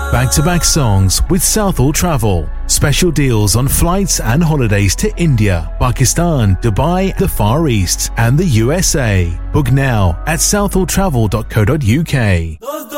Back-to-back songs with Southall Travel. Special deals on flights and holidays to India, Pakistan, Dubai, the Far East and the USA. Book now at southalltravel.co.uk.